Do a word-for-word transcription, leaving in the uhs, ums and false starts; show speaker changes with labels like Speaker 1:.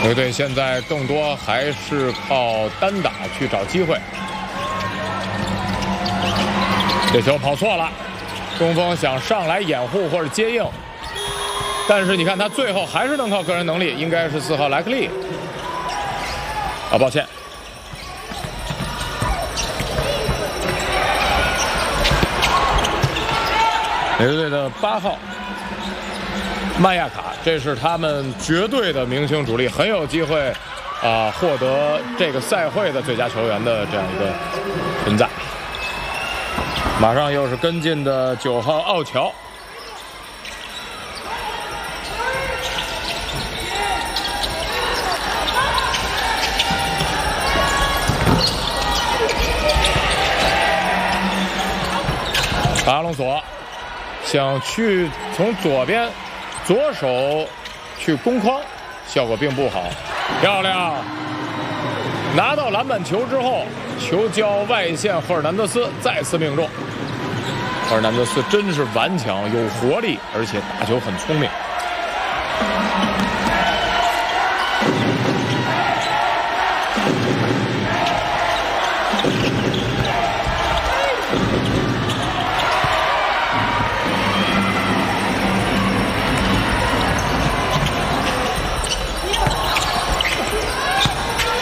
Speaker 1: 球队现在更多还是靠单打去找机会。这球跑错了，中锋想上来掩护或者接应，但是你看他最后还是能靠个人能力，应该是四号莱克利。啊，抱歉。美国队的八号曼亚卡，这是他们绝对的明星主力，很有机会啊、呃、获得这个赛会的最佳球员的这样一个存在。马上又是跟进的九号奥乔。阿隆索想去从左边左手去攻框，效果并不好。漂亮！拿到篮板球之后，球交外线，赫尔南德斯再次命中。赫尔南德斯真是顽强、有活力，而且打球很聪明。